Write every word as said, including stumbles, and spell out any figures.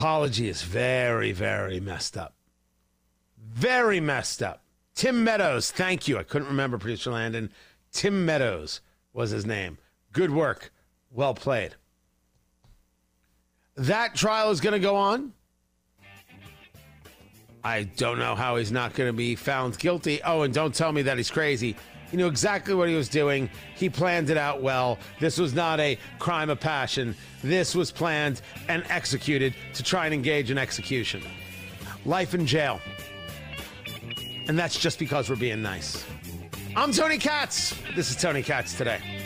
Apology is very, very messed up. Very messed up. Tim Meadows, thank you. I couldn't remember, producer Landon. Tim Meadows was his name. Good work. Well played. That trial is going to go on. I don't know how he's not going to be found guilty. Oh, and don't tell me that he's crazy. He knew exactly what he was doing. He planned it out well. This was not a crime of passion. This was planned and executed to try and engage in execution. Life in jail. And that's just because we're being nice. I'm Tony Katz. This is Tony Katz Today.